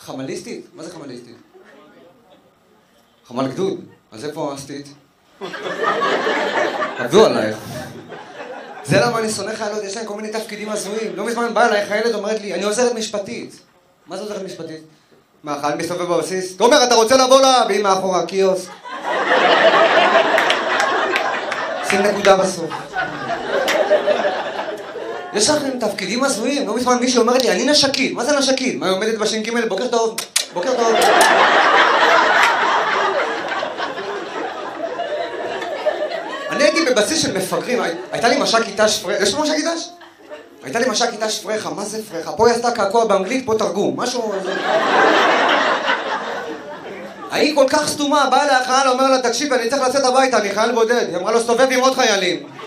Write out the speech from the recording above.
חמליסטית? מה זה חמליסטית? חמל גדוד. אז איפה אסתית? עבדו עלייך. זה למה אני שונא חיילות, יש להם כל מיני תפקידים הזויים. לא מזמן באה אליי חיילת אומרת לי, אני עוזרת משפטית. מה זה עוזרת משפטית? מה, חייל מסתובב בבסיס? תומר, אתה רוצה לבוא לה? והיא מאחורה, קיוסק. שים נקודה בסוף. יש לכם תפקידים הזויים. לא מזמן מישהו אומרת לי, אני נשקית. מה זה נשקית? מה, היא עומדת בש"ג? בוקר טוב. בוקר טוב. אני הייתי בבסיס של מפגרים, הייתה לי מש"ק אית"ש פרחה, יש לו מש"ק אית"ש? הייתה לי מש"ק אית"ש פרחה, מה זה פרחה? פה היא עשתה קעקוע באנגלית, פה תרגום, משהו... היא כל כך סתומה, באה לחייל, אומר לה, תקשיב, אני צריך לצאת הביתה, אני חייל בודד. היא אמרה לו, סתובב עם עוד חיילים.